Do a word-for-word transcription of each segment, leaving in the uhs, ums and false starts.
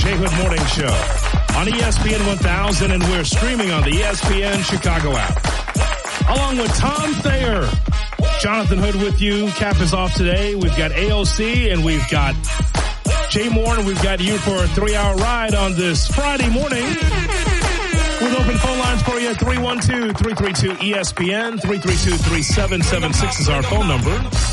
Jay Hood Morning Show on E S P N one thousand, and we're streaming on the E S P N Chicago app. Along with Tom Thayer, Jonathan Hood with you. Cap is off today. We've got A O C and we've got Jay Moore, and we've got you for a three-hour ride on this Friday morning. With open phone lines for you, three one two, three three two, E S P N, three three two, three seven seven six is our phone number.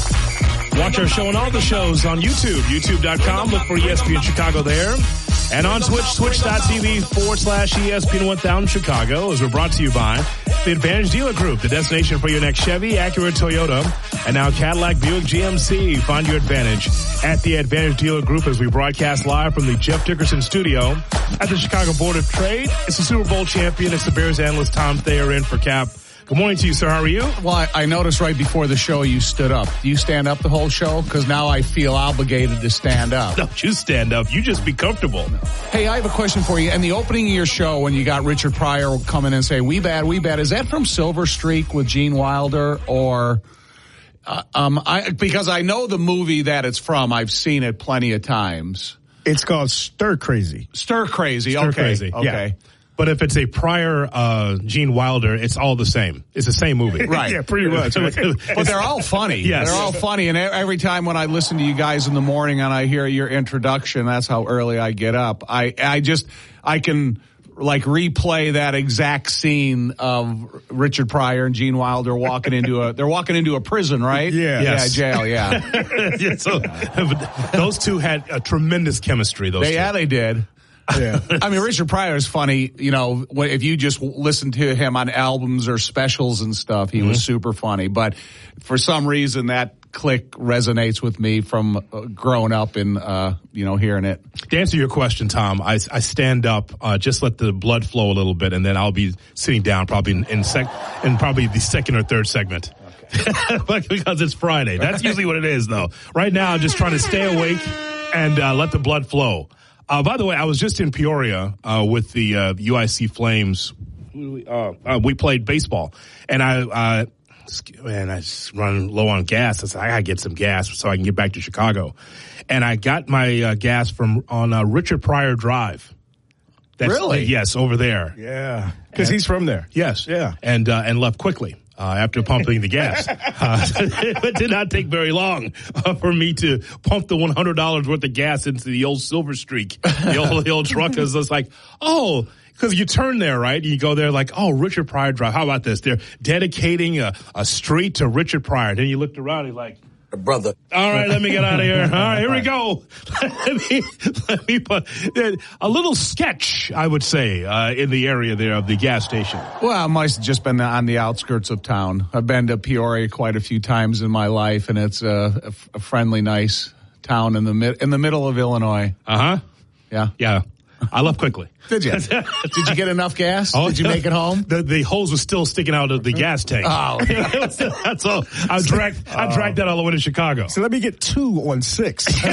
Watch our show and all the shows on YouTube, youtube dot com. Look for E S P N Chicago there. And on Twitch, twitch.tv forward slash ESPN one thousand Chicago, as we're brought to you by the Advantage Dealer Group, the destination for your next Chevy, Acura, Toyota, and now Cadillac, Buick, G M C. Find your advantage at the Advantage Dealer Group as we broadcast live from the Jeff Dickerson studio at the Chicago Board of Trade. It's the Super Bowl champion. It's the Bears analyst Tom Thayer in for Cap. Good morning to you, sir. How are you? Well, I, I noticed right before the show you stood up. Do you stand up the whole show? Because now I feel obligated to stand up. Don't you stand up. You just be comfortable. No. Hey, I have a question for you. In the opening of your show, when you got Richard Pryor come in and say, we bad, we bad, is that from Silver Streak with Gene Wilder? Or, uh, um, I, because I know the movie that it's from. I've seen it plenty of times. It's called Stir Crazy. Stir Crazy. Stir okay. Crazy. Okay. Yeah. But if it's a prior uh Gene Wilder, it's all the same. It's the same movie. Right. Yeah, pretty much. But they're all funny. Yes. They're all funny. And every time when I listen to you guys in the morning and I hear your introduction, that's how early I get up. I, I just, I can like replay that exact scene of Richard Pryor and Gene Wilder walking into a, they're walking into a prison, right? Yeah. Yes. Yeah, jail, yeah. yeah so, those two had a tremendous chemistry, those they, two. Yeah, they did. Yeah. I mean, Richard Pryor is funny. You know, if you just listen to him on albums or specials and stuff, he mm-hmm. was super funny. But for some reason, that click resonates with me from uh, growing up and, uh, you know, hearing it. To answer your question, Tom, I, I stand up, uh, just let the blood flow a little bit, and then I'll be sitting down probably in, in, sec- in probably the second or third segment. Okay. Because it's Friday. That's usually what it is, though. Right now, I'm just trying to stay awake and uh, let the blood flow. Uh, by the way, I was just in Peoria, uh, with the, uh, U I C Flames. Uh, uh, we played baseball, and I, uh, man, I just run low on gas. I said, I gotta get some gas so I can get back to Chicago. And I got my, uh, gas from, on, uh, Richard Pryor Drive. That's, really? Uh, yes, over there. Yeah. Cause he's from there. Yes. Yeah. And, uh, and left quickly. Uh, after pumping the gas. Uh, it did not take very long uh, for me to pump the one hundred dollars worth of gas into the old Silver Streak, the old, the old truck. It's just like, oh, because you turn there, right? You go there like, oh, Richard Pryor Drive. How about this? They're dedicating a, a street to Richard Pryor. Then you looked around, you're like, brother. All right, let me get out of here. All right, here we go. let me, let me put a little sketch, I would say, uh, in the area there of the gas station. Well, I must have just been on the outskirts of town. I've been to Peoria quite a few times in my life, and it's a, a friendly, nice town in the mid, in the middle of Illinois. Uh huh. Yeah. Yeah. I left quickly. Did you? Did you get enough gas? Oh, Did you make it home? The, the hose was still sticking out of the gas tank. Oh, that's all. I dragged. I dragged that all the way to Chicago. So let me get two on six. you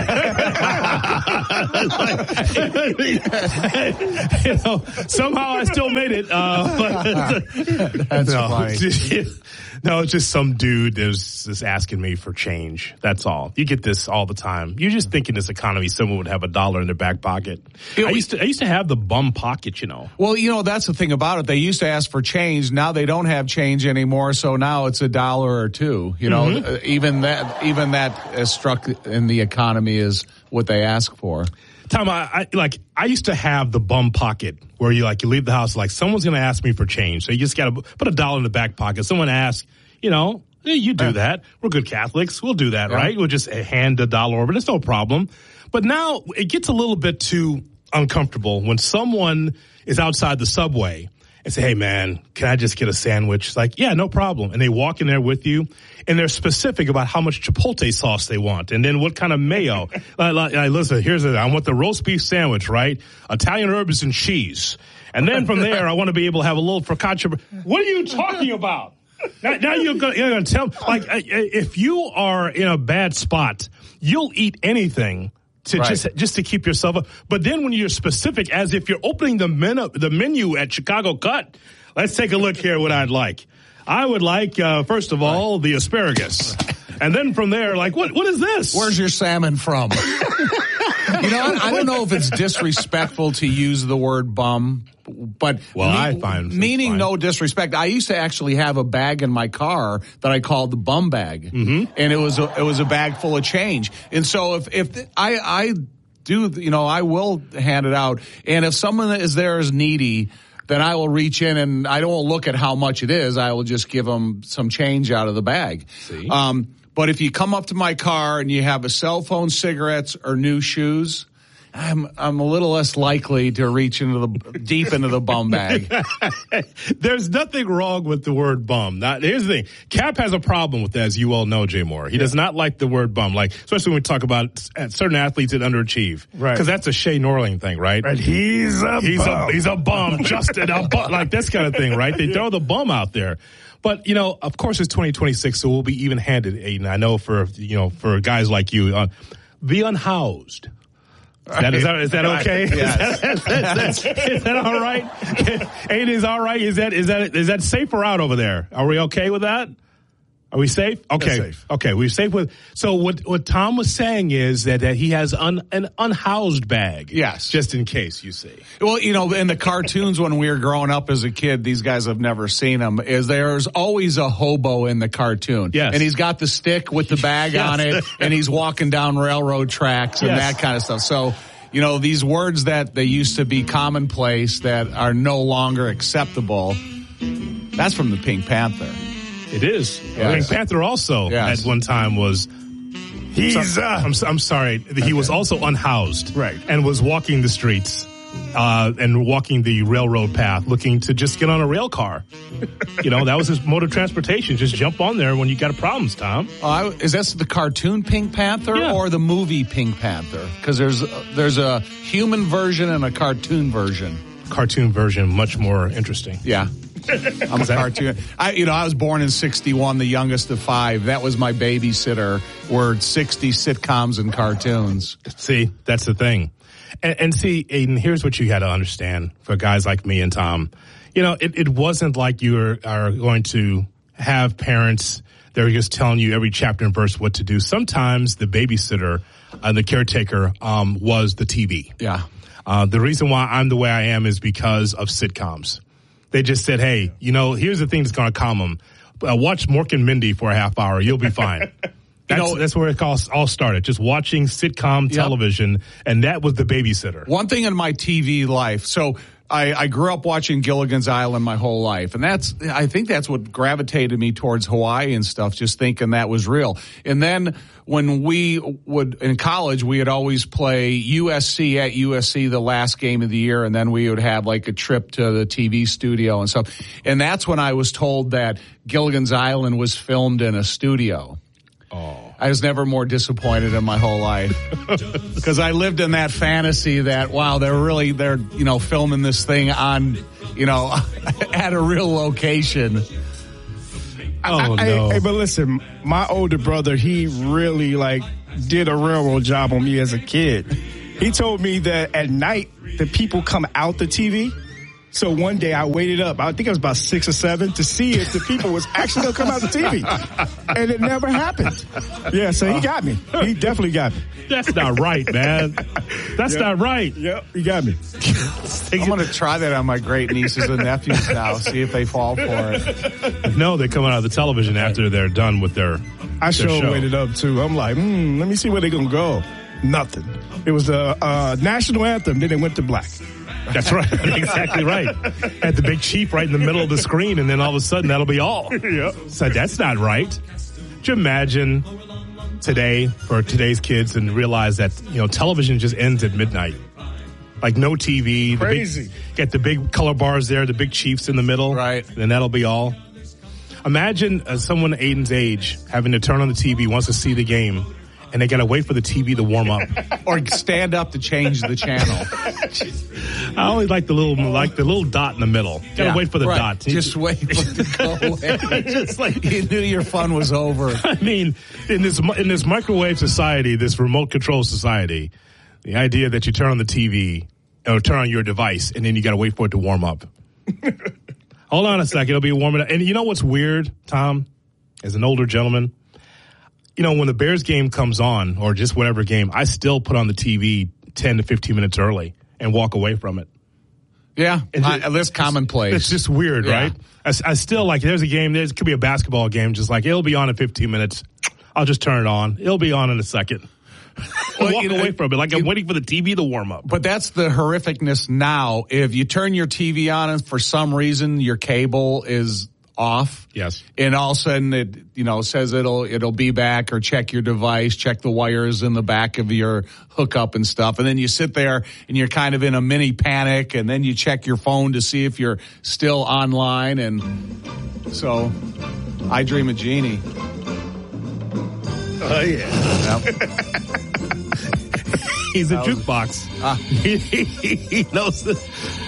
know, somehow I still made it. Uh, but, that's no, funny. No, it's just some dude that's just asking me for change. That's all. You get this all the time. You just think in this economy someone would have a dollar in their back pocket. I used to. I used to have the bum pocket, you know. Well, you know, that's the thing about it. They used to ask for change. Now they don't have change anymore. So now it's a dollar or two. You know, mm-hmm. uh, even that, even that is struck in the economy is what they ask for. Tom, I, I like. I used to have the bum pocket where you like you leave the house like someone's going to ask me for change, so you just got to put a dollar in the back pocket. Someone asks, you know, hey, you do that. We're good Catholics. We'll do that, yeah. Right? We'll just hand a dollar over. It's no problem. But now it gets a little bit too uncomfortable when someone is outside the subway and say, hey, man, can I just get a sandwich? It's like, yeah, no problem. And they walk in there with you, and they're specific about how much Chipotle sauce they want and then what kind of mayo. like, like, like, listen, here's it. I want the roast beef sandwich, right? Italian herbs and cheese. And then from there, I want to be able to have a little focaccia. What are you talking about? Now, now you're going to tell, like, if you are in a bad spot, you'll eat anything to right. just just to keep yourself up. But then when you're specific, as if you're opening the menu, the menu at Chicago Cut, let's take a look here what I'd like. I would like, uh, first of all, the asparagus. And then from there, like, what what is this? Where's your salmon from? You know, I don't know if it's disrespectful to use the word bum, but well, me- I find meaning fine. no disrespect. I used to actually have a bag in my car that I called the bum bag, mm-hmm. and it was a, it was a bag full of change. And so if if I I do, you know, I will hand it out, and if someone is there is needy, then I will reach in and I don't look at how much it is. I will just give them some change out of the bag. See? Um, but if you come up to my car and you have a cell phone, cigarettes, or new shoes, I'm I'm a little less likely to reach into the deep into the bum bag. There's nothing wrong with the word bum. Now, here's the thing. Cap has a problem with that, as you all know, Jay Moore. He yeah. does not like the word bum, like especially when we talk about certain athletes that underachieve. Right. Because that's a Shea Norling thing, right? Right. He's a he's bum. A, he's a bum. Justin, a bum. Like this kind of thing, right? They throw the bum out there. But, you know, of course it's twenty twenty-six, so we'll be even-handed, Aiden. I know for, you know, for guys like you, uh, the unhoused. Is that, is that, is that okay? Yes. Is, that, is, that, is that all right? Aiden is all right? Is that, is that, is that safe or out over there? Are we okay with that? Are we safe? Okay. Safe. Okay. We're safe with, so what, what Tom was saying is that, that he has un, an unhoused bag. Yes. Just in case, you see. Well, you know, in the cartoons when we were growing up as a kid, these guys have never seen them, is there's always a hobo in the cartoon. Yes. And he's got the stick with the bag yes. on it, and he's walking down railroad tracks and yes. that kind of stuff. So, you know, these words that they used to be commonplace that are no longer acceptable, that's from the Pink Panther. It is. Yes. Pink Panther also yes. at one time was. He's. So, Uh, I'm, I'm sorry. He okay. was also unhoused, right, and was walking the streets, uh, and walking the railroad path, looking to just get on a rail car. You know, that was his mode of transportation. Just jump on there when you got problems, Tom. Uh, is this the cartoon Pink Panther yeah. or the movie Pink Panther? Because there's uh, there's a human version and a cartoon version. Cartoon version, much more interesting. Yeah. I'm a cartoon. I, you know, I was born in sixty-one, the youngest of five. That was my babysitter. Were sixty sitcoms and cartoons. See, that's the thing. And, and see, Aiden, here's what you got to understand for guys like me and Tom. You know, it, it wasn't like you are, are going to have parents that are just telling you every chapter and verse what to do. Sometimes the babysitter, uh, the caretaker, um, was the T V. Yeah. Uh, the reason why I'm the way I am is because of sitcoms. They just said, hey, you know, here's the thing that's going to calm them. Uh, watch Mork and Mindy for a half hour. You'll be fine. That's, you know, that's where it all, all started, just watching sitcom yep. television, and that was the babysitter. One thing in my T V life, so I, I grew up watching Gilligan's Island my whole life, and that's I think that's what gravitated me towards Hawaii and stuff, just thinking that was real. And then when we would, in college, we would always play U S C at U S C the last game of the year, and then we would have like a trip to the T V studio and stuff. And that's when I was told that Gilligan's Island was filmed in a studio. Oh. I was never more disappointed in my whole life because I lived in that fantasy that, wow, they're really, they're, you know, filming this thing on, you know, at a real location. Oh, I, no. I, hey, but listen, my older brother, he really, like, did a railroad job on me as a kid. He told me that at night, the people come out the T V. So one day I waited up, I think it was about six or seven, to see if the people was actually going to come out the T V. And it never happened. Yeah, so he got me. He definitely got me. That's not right, man. That's yep. not right. Yep, he got me. I'm going to try that on my great nieces and nephews now, see if they fall for it. No, they come out of the television after they're done with their I their sure show. waited up, too. I'm like, hmm, let me see where they're going to go. Nothing. It was the uh, national anthem, then it went to black. That's right. Exactly right. Had the big chief right in the middle of the screen, and then all of a sudden that'll be all. Yep. So that's not right. Could you imagine today for today's kids and realize that, you know, television just ends at midnight? Like no T V. Crazy. The big, get the big color bars there, the big chiefs in the middle. Right. And that'll be all. Imagine uh, someone Aiden's age having to turn on the T V, wants to see the game, and they got to wait for the T V to warm up. Or stand up to change the channel. I only like the little, like the little dot in the middle. Got to Yeah, wait for the right. dot. Just wait for it to go away. Just like you knew your fun was over. I mean, in this in this microwave society, this remote control society, the idea that you turn on the T V or turn on your device and then you got to wait for it to warm up. Hold on a second, it'll be warming up. And you know what's weird, Tom? As an older gentleman, you know, when the Bears game comes on, or just whatever game, I still put on the T V ten to fifteen minutes early and walk away from it. Yeah, And I, that's commonplace. It's just weird, Yeah. right? I, I still like, there's a game, there could be a basketball game, just like, it'll be on in fifteen minutes. I'll just turn it on. It'll be on in a second. Well, walk you know, away from it. Like I'm you- waiting for the T V to warm up. But that's the horrificness now. If you turn your T V on and for some reason your cable is off, Yes. and all of a sudden it, you know, says it'll it'll be back, or check your device, check the wires in the back of your hookup and stuff, and then you sit there and you're kind of in a mini panic, and then you check your phone to see if you're still online, and so I Dream of Jeannie. Oh, yeah. Yep. He's a jukebox. Ah. he, he knows the.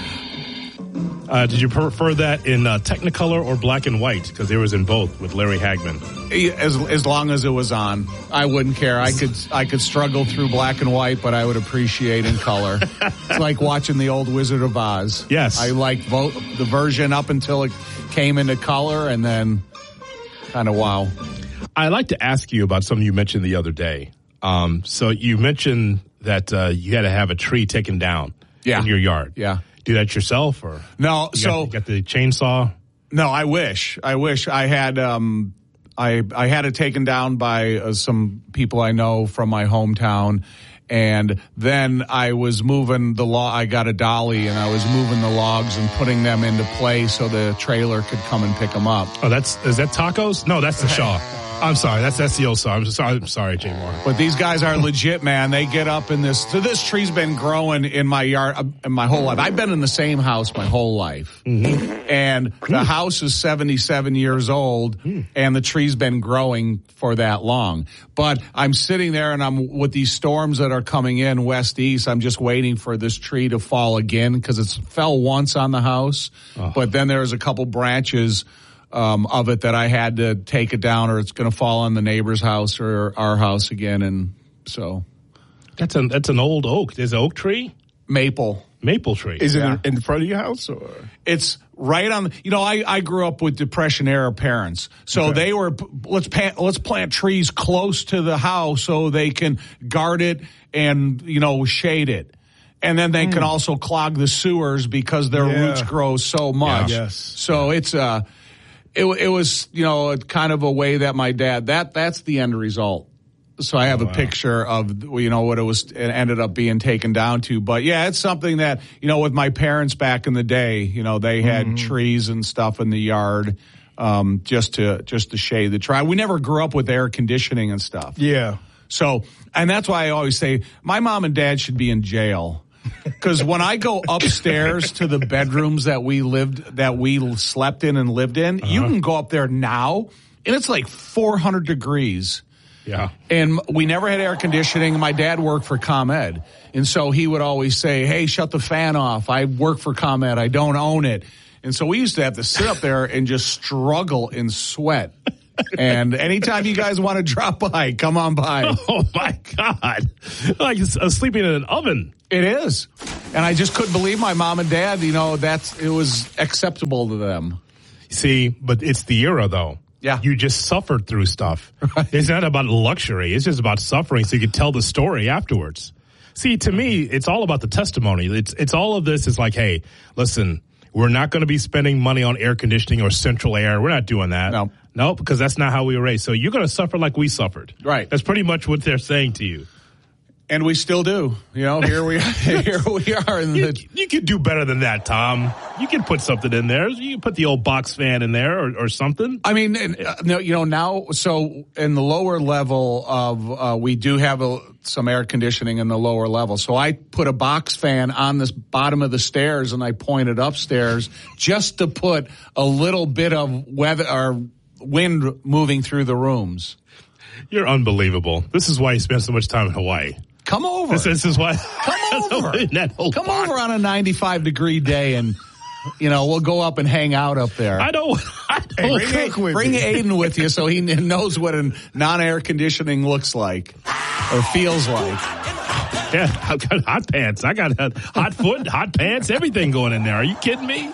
Uh, did you prefer that in uh, Technicolor or black and white? Because there was in both with Larry Hagman. As as long as it was on, I wouldn't care. I could I could struggle through black and white, but I would appreciate in color. It's like watching the old Wizard of Oz. Yes. I liked vote the version up until it came into color, and then kind of wow. I'd like to ask you about something you mentioned the other day. Um, so you mentioned that uh, you had to have a tree taken down Yeah. in your yard. Yeah. Do that yourself, or No, you so got, you got the chainsaw? no, I wish. I wish I had. Um, I I had it taken down by uh, some people I know from my hometown, and then I was moving the log. I got a dolly, and I was moving the logs and putting them into place so the trailer could come and pick them up. Oh, that's is that tacos? No, that's the Shaw. I'm sorry, that's that's the old Shaw. I'm sorry, I'm sorry, Jay Moore. But these guys are legit, man. They get up in this. So this tree's been growing in my yard uh, in my whole life. I've been in the same house my whole life. Mm-hmm. And the house is seventy-seven years old, mm. and the tree's been growing for that long. But I'm sitting there, and I'm with these storms that are coming in west east. I'm just waiting for this tree to fall again, because it's fell once on the house, oh. but then there's a couple branches Um, of it that I had to take it down, or it's going to fall on the neighbor's house or our house again. And so that's an that's an old oak. There's an oak tree, maple, maple tree. Is it yeah. in front of your house, or it's right on? You know, I, I grew up with Depression era parents, so okay. they were let's plant, let's plant trees close to the house so they can guard it and you know shade it. And then they mm. can also clog the sewers because their yeah. roots grow so much. Yeah. Yes. So it's uh It, it was, you know, kind of a way that my dad, that that's the end result. So I have oh, a wow. picture of, you know, what it was, it ended up being taken down to. But yeah, it's something that, you know, with my parents back in the day, you know, they had mm-hmm. trees and stuff in the yard, um, just to, just to shade the tree. We never grew up with air conditioning and stuff. Yeah. So, and that's why I always say my mom and dad should be in jail. Because when I go upstairs to the bedrooms that we lived, that we slept in and lived in, uh-huh. you can go up there now, and it's like four hundred degrees. Yeah. And we never had air conditioning. My dad worked for ComEd, and so he would always say, "Hey, shut the fan off. I work for ComEd. I don't own it." And so we used to have to sit up there and just struggle in sweat. And anytime you guys want to drop by, come on by. Oh, my God. Like uh, sleeping in an oven. It is. And I just couldn't believe my mom and dad, you know, that's it was acceptable to them. See, but it's the era, though. Yeah. You just suffered through stuff. Right. It's not about luxury. It's just about suffering so you can tell the story afterwards. See, to me, it's all about the testimony. It's, it's all of this is like, hey, listen, we're not going to be spending money on air conditioning or central air. We're not doing that. No. No, because that's not how we were raised. So you're going to suffer like we suffered. Right. That's pretty much what they're saying to you. And we still do. You know, here we are. Here we are. In you, the, you could do better than that, Tom. You can put something in there. You can put the old box fan in there or, or something. I mean, and, uh, no, you know, now, so in the lower level of, uh, we do have a, some air conditioning in the lower level. So I put a box fan on the bottom of the stairs and I pointed upstairs just to put a little bit of weather or wind moving through the rooms. You're unbelievable. This is why you spend so much time in Hawaii. Come over. This, this is why. Come over. Come box. over on a ninety-five degree day, and you know we'll go up and hang out up there. I don't. I don't hey, bring bring Aiden with you so he knows what a non-air conditioning looks like or feels like. Yeah, I've got hot pants. I got hot foot, hot pants, everything going in there. Are you kidding me?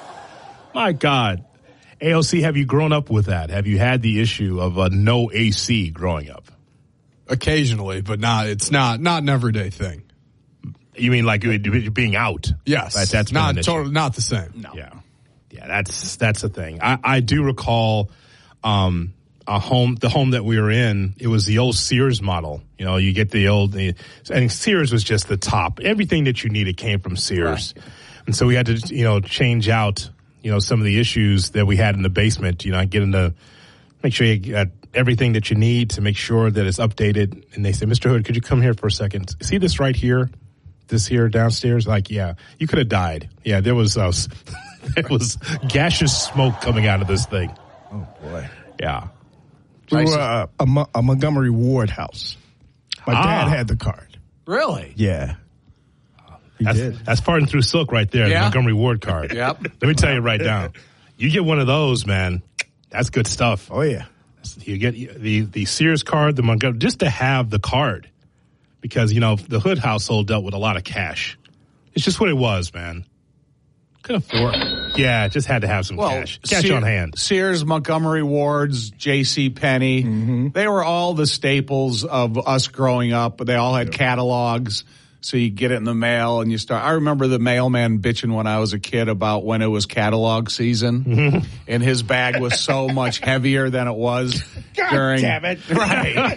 My God. A O C, have you grown up with that? Have you had the issue of uh, no A C growing up? Occasionally, but not. It's not not an everyday thing. You mean like being out? Yes. Right, that's not totally not the same. No. Yeah. Yeah, that's that's the thing. I, I do recall um, a home, the home that we were in. It was the old Sears model. You know, you get the old, the, and Sears was just the top. Everything that you needed came from Sears, right. And so we had to, you know, change out, you know, some of the issues that we had in the basement. You know, get into, make sure you got everything that you need to make sure that it's updated. And they said, Mister Hood, could you come here for a second? See this right here, this here downstairs? Like, yeah, you could have died. Yeah, there was. Uh, There was gaseous smoke coming out of this thing. Oh, boy. Yeah. We were uh, a, Mo- a Montgomery Ward house. My ah. dad had the card. Really? Yeah. He that's, did. That's Farting Through Silk right there, yeah. The Montgomery Ward card. Yep. Let me tell you right now. You get one of those, man, that's good stuff. Oh, yeah. You get the, the Sears card, the Montgomery, just to have the card. Because, you know, the Hood household dealt with a lot of cash. It's just what it was, man. Could afford. Yeah, just had to have some well, cash. Cash Sears, on hand. Sears, Montgomery Wards, J C. Penney. Mm-hmm. They were all the staples of us growing up. They all had yeah. catalogs, so you get it in the mail and you start. I remember the mailman bitching when I was a kid about when it was catalog season, mm-hmm. and his bag was so much heavier than it was God during. Damn it! Right.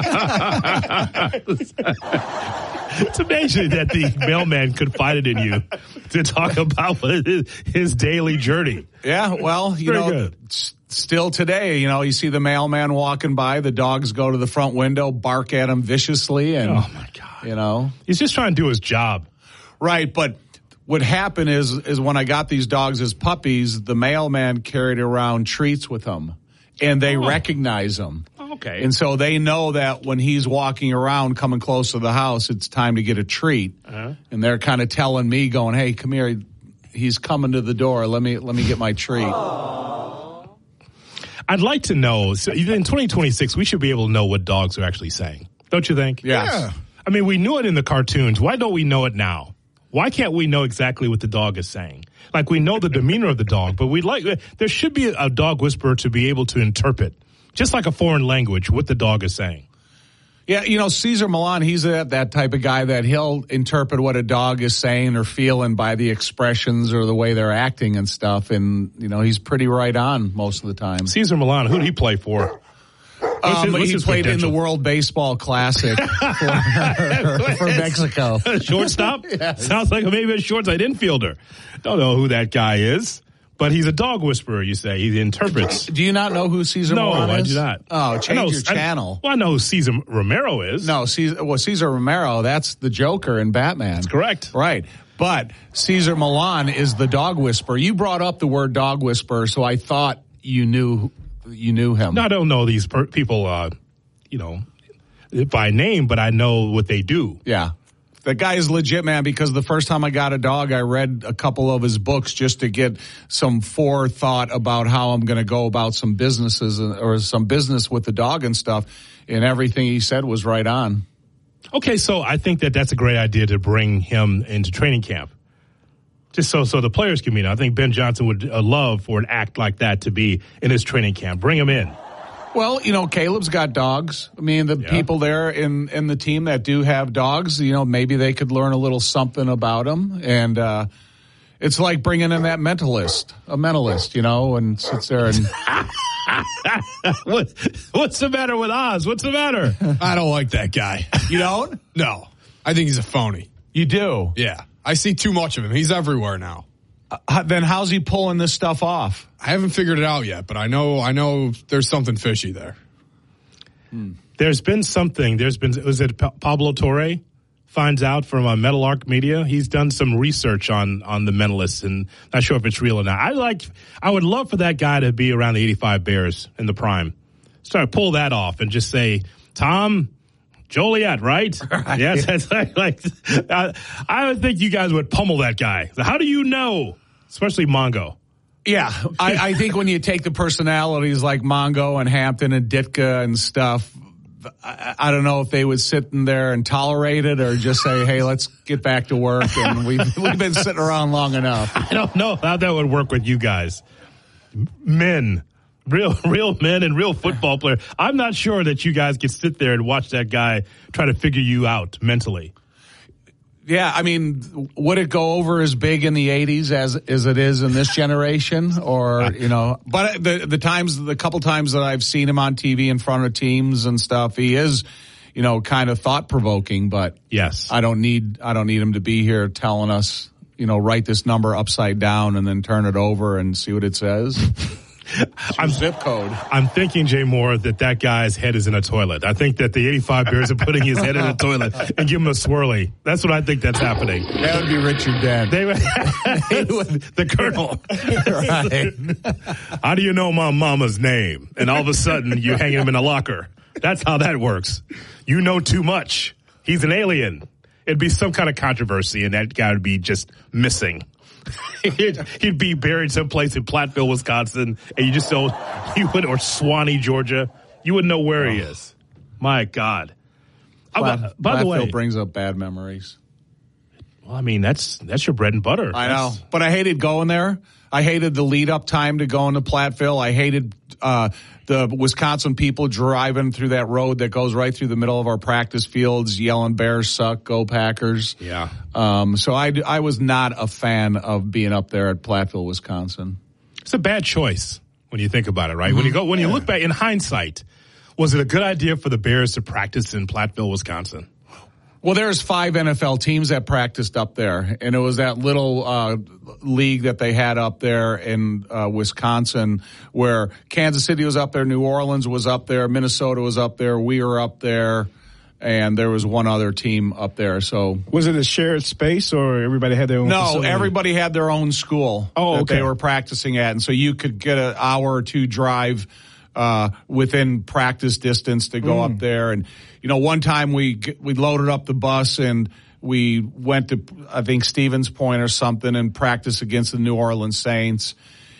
It's amazing that the mailman confided in you to talk about his, his daily journey. Yeah, well, you Very know, good. s- still today, you know, you see the mailman walking by, the dogs go to the front window, bark at him viciously, and oh my God, you know, he's just trying to do his job, right? But what happened is, is when I got these dogs as puppies, the mailman carried around treats with him, and they oh. recognize them. Okay. And so they know that when he's walking around coming close to the house, it's time to get a treat. Uh-huh. And they're kind of telling me, going, hey, come here. He's coming to the door. Let me let me get my treat. Aww. I'd like to know, so in twenty twenty-six, we should be able to know what dogs are actually saying. Don't you think? Yes. Yeah. I mean, we knew it in the cartoons. Why don't we know it now? Why can't we know exactly what the dog is saying? Like, we know the demeanor of the dog, but we'd like, there should be a dog whisperer to be able to interpret, just like a foreign language, what the dog is saying. Yeah, you know, Cesar Millan, he's a, that type of guy that he'll interpret what a dog is saying or feeling by the expressions or the way they're acting and stuff. And, you know, he's pretty right on most of the time. Cesar Millan, who did he play for? Um, his, he played potential? in the World Baseball Classic for, for Mexico. Shortstop? Yes. Sounds like maybe a shortside infielder. Don't know who that guy is. But he's a dog whisperer, you say. He interprets. Do you not know who Cesar no, Millan is? No, I do not. Oh, change know, your channel. I, well, I know who Cesar Romero is. No, Cesar, well, Cesar Romero, that's the Joker in Batman. That's correct. Right. But Cesar Millan is the dog whisperer. You brought up the word dog whisperer, so I thought you knew you knew him. No, I don't know these per- people, uh, you know, by name, but I know what they do. Yeah. That guy is legit, man, because the first time I got a dog, I read a couple of his books just to get some forethought about how I'm going to go about some businesses or some business with the dog and stuff. And everything he said was right on. Okay, so I think that that's a great idea to bring him into training camp. Just so so the players can meet him. I think Ben Johnson would uh, love for an act like that to be in his training camp. Bring him in. Well, you know, Caleb's got dogs. I mean, the yeah. people there in, in the team that do have dogs, you know, maybe they could learn a little something about them. And uh, it's like bringing in that mentalist, a mentalist, you know, and sits there and... what, what's the matter with Oz? What's the matter? I don't like that guy. You don't? No. I think he's a phony. You do? Yeah. I see too much of him. He's everywhere now. Uh, then how's he pulling this stuff off? I haven't figured it out yet, but I know I know there's something fishy there. Hmm. There's been something. There's been, was it pa- Pablo Torre finds out from uh, Metal Arc Media? He's done some research on, on the mentalists, and not sure if it's real or not. I like, I would love for that guy to be around the eighty-five Bears in the prime. Start pull that off and just say, Tom Joliet, right? right. Yes, that's like, like uh, I would think you guys would pummel that guy. How do you know? Especially Mongo. Yeah, I, I think when you take the personalities like Mongo and Hampton and Ditka and stuff, I, I don't know if they would sit in there and tolerate it or just say, hey, let's get back to work. And we've, we've been sitting around long enough. I don't know how that would work with you guys. Men. Real, real men and real football players. I'm not sure that you guys could sit there and watch that guy try to figure you out mentally. Yeah, I mean, would it go over as big in the eighties as as it is in this generation, or you know? But the the times, the couple times that I've seen him on T V in front of teams and stuff, he is, you know, kind of thought provoking. But yes, I don't need I don't need him to be here telling us, you know, write this number upside down and then turn it over and see what it says. I'm, zip code. I'm thinking, Jay Moore, that that guy's head is in a toilet. I think that the eighty-five Bears are putting his head in a toilet and give him a swirly. That's what I think that's happening. That would be Richard Dent. They would, the Colonel. Right. How do you know my mama's name? And all of a sudden, you hang him in a locker. That's how that works. You know too much. He's an alien. It'd be some kind of controversy, and that guy would be just missing. he'd, he'd be buried someplace in Platteville, Wisconsin, and you just don't, you would, or Swanee, Georgia. You wouldn't know where oh. he is. My God. Platt, oh, by the way, brings up bad memories. Well, I mean, that's that's your bread and butter. I that's, know, but I hated going there. I hated the lead up time to going to Platteville. I hated uh, the Wisconsin people driving through that road that goes right through the middle of our practice fields, yelling "Bears suck, go Packers." Yeah. Um, so I, I was not a fan of being up there at Platteville, Wisconsin. It's a bad choice when you think about it, right? Mm-hmm. When you go, when yeah. you look back in hindsight, was it a good idea for the Bears to practice in Platteville, Wisconsin? Well, there's five N F L teams that practiced up there, and it was that little uh, league that they had up there in uh, Wisconsin where Kansas City was up there, New Orleans was up there, Minnesota was up there, we were up there, and there was one other team up there. So was it a shared space, or everybody had their own No, facility? Everybody had their own school oh, that okay. they were practicing at, and so you could get an hour or two drive uh, within practice distance to go mm. up there. And, you know, one time we we loaded up the bus and we went to, I think, Stevens Point or something and practiced against the New Orleans Saints.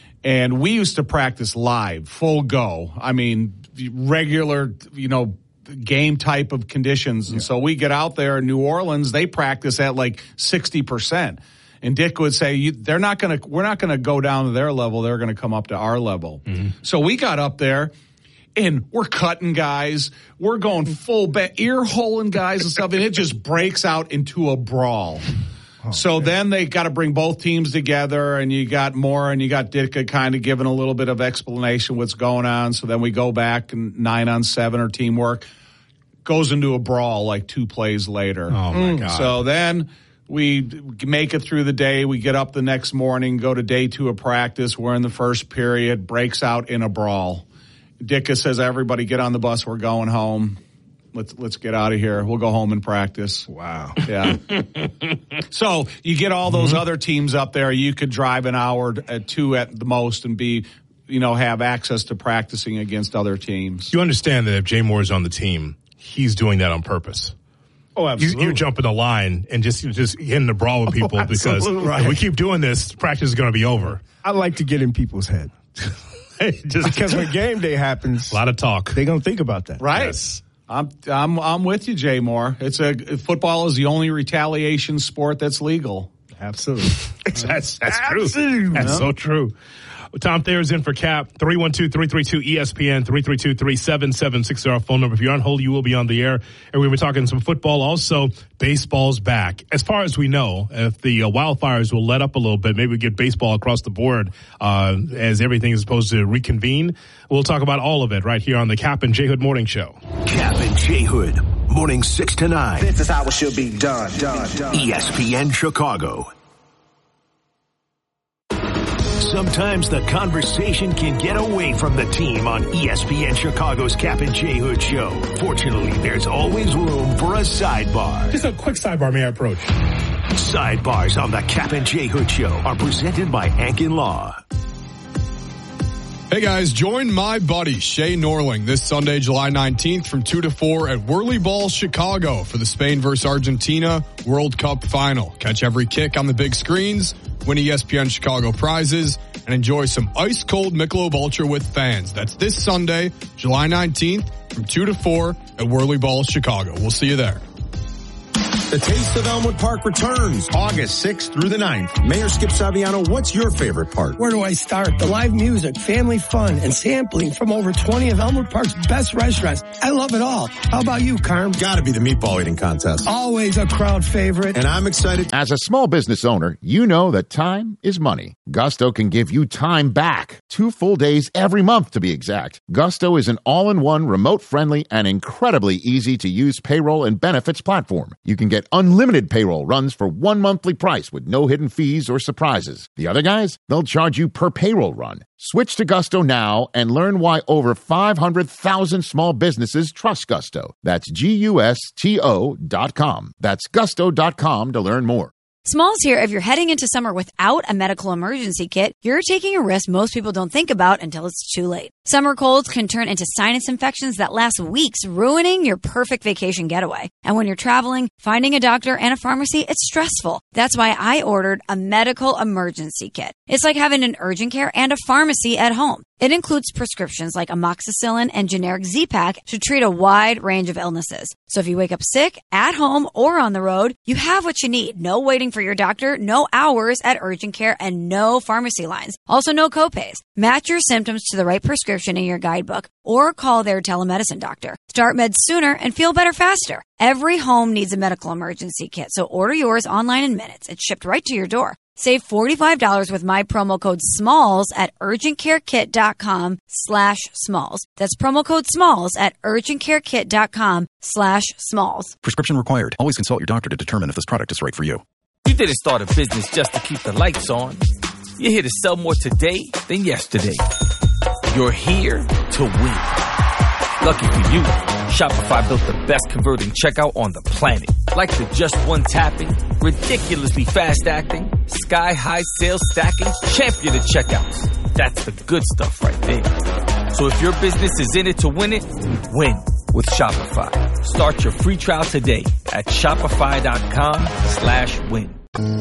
And we used to practice live, full go. I mean, regular, you know, game type of conditions. And yeah. so we get out there in New Orleans, they practice at like sixty percent. And Dick would say, you, they're not going to, we're not going to go down to their level. They're going to come up to our level. Mm-hmm. So we got up there and we're cutting guys. We're going full bet, ear holing guys and stuff. And it just breaks out into a brawl. Oh, so man. Then they got to bring both teams together, and you got Moore and you got Ditka kind of giving a little bit of explanation what's going on. So then we go back and nine on seven or teamwork goes into a brawl like two plays later. Oh my God. So then we make it through the day. We get up the next morning, go to day two of practice. We're in the first period, breaks out in a brawl. Ditka says, everybody get on the bus. We're going home. Let's let's get out of here. We'll go home and practice. Wow. Yeah. So you get all those mm-hmm. other teams up there. You could drive an hour at two at the most and be, you know, have access to practicing against other teams. You understand that if Jay Moore is on the team, he's doing that on purpose. Oh, absolutely. You, you're jumping the line and just just getting the brawl with people oh, because right. if we keep doing this, practice is going to be over. I like to get in people's head. Just because when game day happens, a lot of talk. They're going to think about that. Right. Yes. I'm I'm I'm with you, Jay Moore. It's a football is the only retaliation sport that's legal. Absolutely. that's that's true. Absolutely. That's so true. Tom Thayer's in for Cap. three one two, three three two, E S P N, three three two, three seven seven six is our phone number. If you're on hold, you will be on the air. And we were talking some football. Also, baseball's back. As far as we know, if the uh, wildfires will let up a little bit, maybe we get baseball across the board uh, as everything is supposed to reconvene. We'll talk about all of it right here on the Cap and J Hood Morning Show. Cap and J Hood, morning six to nine. This is how it should be done, done, done. E S P N Chicago. Sometimes the conversation can get away from the team on E S P N Chicago's Cap and J Hood Show. Fortunately, there's always room for a sidebar. Just a quick sidebar, may I approach? Sidebars on the Cap and J Hood Show are presented by Ankin Law. Hey guys, join my buddy Shay Norling this Sunday, July nineteenth from two to four at Whirly Ball Chicago for the Spain versus Argentina World Cup final. Catch every kick on the big screens, win E S P N Chicago prizes, and enjoy some ice-cold Michelob Ultra with fans. That's this Sunday, July nineteenth from two to four at Whirly Ball Chicago. We'll see you there. The Taste of Elmwood Park returns August sixth through the ninth. Mayor Skip Saviano, what's your favorite part? Where do I start? The live music, family fun, and sampling from over twenty of Elmwood Park's best restaurants. I love it all. How about you, Carm? Gotta be the meatball eating contest. Always a crowd favorite. And I'm excited. As a small business owner, you know that time is money. Gusto can give you time back. Two full days every month, to be exact. Gusto is an all-in-one, remote-friendly, and incredibly easy-to-use payroll and benefits platform. You can get unlimited payroll runs for one monthly price with no hidden fees or surprises. The other guys, they'll charge you per payroll run. Switch to Gusto now and learn why over five hundred thousand small businesses trust Gusto. That's G U S T O dot com. That's gusto dot com to learn more. Smalls here. If you're heading into summer without a medical emergency kit, you're taking a risk most people don't think about until it's too late. Summer colds can turn into sinus infections that last weeks, ruining your perfect vacation getaway. And when you're traveling, finding a doctor and a pharmacy, it's stressful. That's why I ordered a medical emergency kit. It's like having an urgent care and a pharmacy at home. It includes prescriptions like amoxicillin and generic Z-Pak to treat a wide range of illnesses. So if you wake up sick, at home, or on the road, you have what you need. No waiting for your doctor, no hours at urgent care, and no pharmacy lines. Also, no copays. Match your symptoms to the right prescription in your guidebook or call their telemedicine doctor. Start meds sooner and feel better faster. Every home needs a medical emergency kit, so order yours online in minutes. It's shipped right to your door. Save forty-five dollars with my promo code SMALLS at urgentcarekit.com slash SMALLS. That's promo code SMALLS at urgentcarekit.com slash SMALLS. Prescription required. Always consult your doctor to determine if this product is right for you. You didn't start a business just to keep the lights on. You're here to sell more today than yesterday. You're here to win. Lucky for you, Shopify built the best converting checkout on the planet. Like the just one tapping, ridiculously fast acting, sky high sales stacking, champion of checkouts. That's the good stuff right there. So if your business is in it to win it, win with Shopify. Start your free trial today at shopify.com slash win.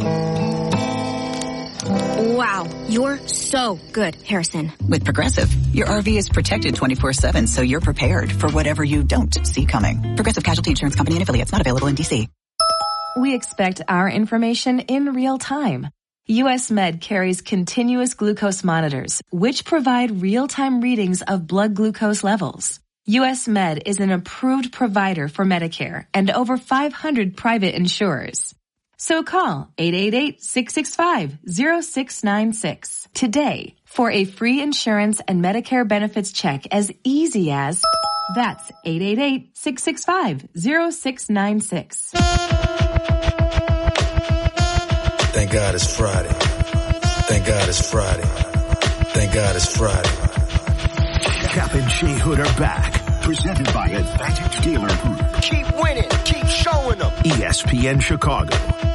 Wow, you're so good, Harrison. With Progressive, your R V is protected twenty-four seven, so you're prepared for whatever you don't see coming. Progressive Casualty Insurance Company and affiliates, not available in D C. We expect our information in real time. U S Med carries continuous glucose monitors, which provide real-time readings of blood glucose levels. U S Med is an approved provider for Medicare and over five hundred private insurers. So call eight eight eight, six six five, zero six nine six today for a free insurance and Medicare benefits check as easy as that's eight eight eight, six six five, zero six nine six. Thank God it's Friday. Thank God it's Friday. Thank God it's Friday. Cap and J Hood are back. Presented by Advantage Dealer Group. Keep winning. Keep showing them. E S P N Chicago.